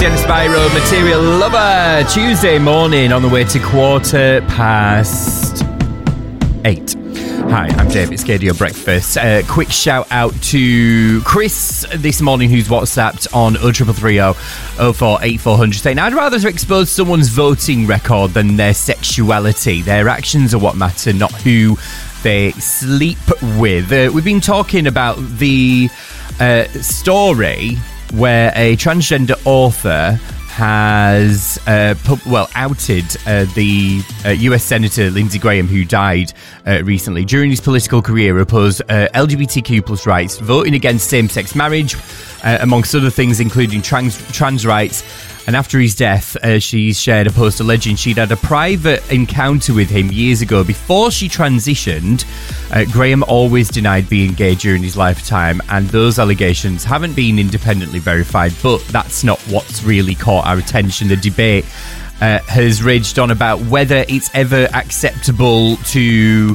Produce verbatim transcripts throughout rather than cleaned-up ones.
Luciano Spyro, Material Lover. Tuesday morning on the way to quarter past eight. Hi, I'm Dave. It's Gadio Breakfast. Uh, quick shout out to Chris this morning, who's WhatsApped on oh three three three oh oh four eight four hundred, saying, I'd rather expose someone's voting record than their sexuality. Their actions are what matter, not who they sleep with. Uh, we've been talking about the uh, story where a transgender author has uh, pub- well outed uh, the uh, U S Senator Lindsey Graham, who died uh, recently. During his political career, opposed uh, L G B T Q plus rights, voting against same-sex marriage, uh, amongst other things, including trans trans rights. And after his death, uh, she shared a post alleging she'd had a private encounter with him years ago. Before she transitioned, uh, Graham always denied being gay during his lifetime, and those allegations haven't been independently verified, but that's not what's really caught our attention. The debate uh, has raged on about whether it's ever acceptable to...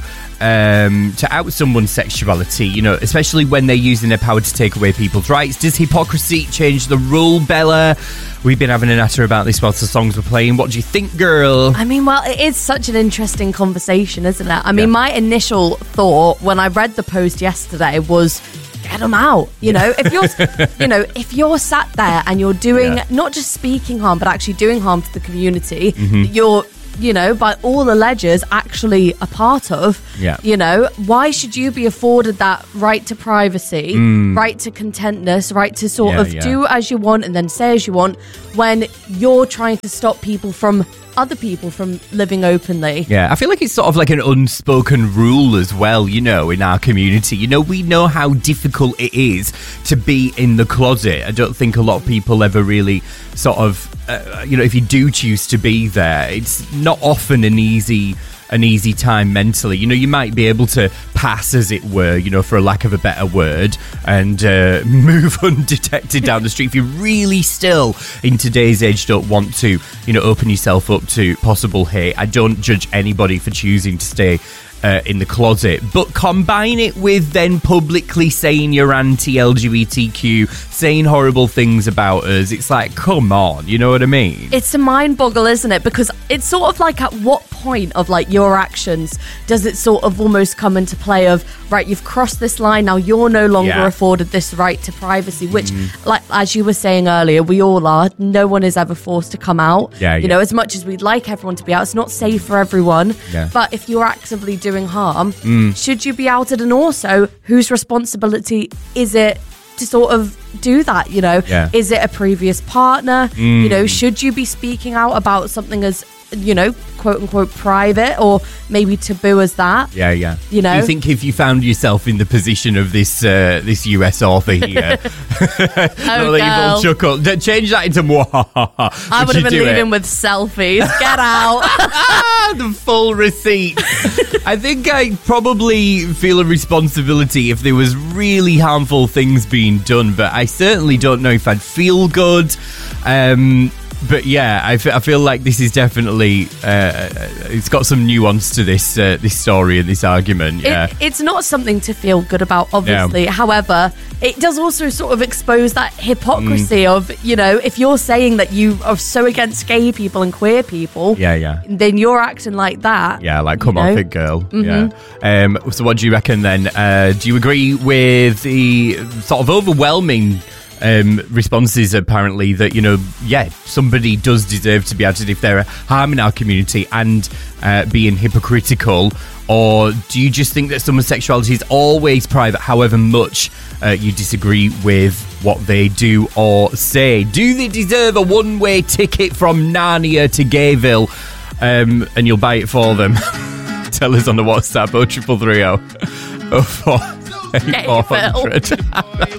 Um, to out someone's sexuality, you know, especially when they're using their power to take away people's rights. Does hypocrisy change the rule, Bella? We've been having a natter about this whilst the songs were playing. What do you think, girl? I mean, well, it is such an interesting conversation, isn't it? I mean, Yeah. my initial thought when I read the post yesterday was, get them out. You know, if you're, you know, if you're sat there and you're doing Yeah. not just speaking harm, but actually doing harm to the community, Mm-hmm. you're, you know, by all alleges, actually a part of. Yeah. You know, why should you be afforded that right to privacy, right to contentness, right to sort Mm. Yeah, of yeah. do as you want and then say as you want, when you're trying to stop people from other people from living openly? Yeah, I feel like it's sort of like an unspoken rule as well, you know, in our community. You know, we know how difficult it is to be in the closet. I don't think a lot of people ever really sort of, uh, you know, if you do choose to be there, it's not often an easy... an easy time mentally. You know, you might be able to pass, as it were, you know, for a lack of a better word, and uh, move undetected down the street. If you really still, in today's age, don't want to, you know, open yourself up to possible hate, I don't judge anybody for choosing to stay Uh, in the closet, but combine it with then publicly saying you're anti-L G B T Q, saying horrible things about us. It's like, come on, you know what I mean? It's a mind boggle, isn't it? Because it's sort of like, at what point of like your actions does it sort of almost come into play of, right, you've crossed this line, now you're no longer Yeah. afforded this right to privacy, which, Mm. like as you were saying earlier, we all are. No one is ever forced to come out. Yeah, you yeah. know, as much as we'd like everyone to be out, it's not safe for everyone. Yeah. But if you're actively doing harm, Mm. should you be outed? And also, whose responsibility is it to sort of do that? You know, Yeah. is it a previous partner? Mm. You know, should you be speaking out about something as, you know, quote unquote private or maybe taboo as that? Yeah, yeah. You know? Do you think if you found yourself in the position of this uh, this U S author here, Oh, little evil girl. chuckle, d- change that into mwahaha. I would you have been do it? leaving with selfies. Get out. The full receipt. I think I probably feel a responsibility if there was really harmful things being done, but I certainly don't know if I'd feel good. Um, but yeah, I, f- I feel like this is definitely uh, it's got some nuance to this uh, this story and this argument. Yeah, It, it's not something to feel good about, obviously. However, it does also sort of expose that hypocrisy Mm. of, you know, if you're saying that you are so against gay people and queer people, yeah, yeah. then you're acting like that. Yeah, like, you come off know? it, girl. Yeah. Um, so what do you reckon then? Uh, do you agree with the sort of overwhelming um, responses, apparently, that, you know, yeah, somebody does deserve to be outed if they're harming our community and uh, being hypocritical? Or do you just think that someone's sexuality is always private, however much uh, you disagree with what they do or say? Do they deserve a one-way ticket from Narnia to Gayville? Um, and you'll buy it for them. Tell us on the WhatsApp, oh three three three oh oh four eight four hundred.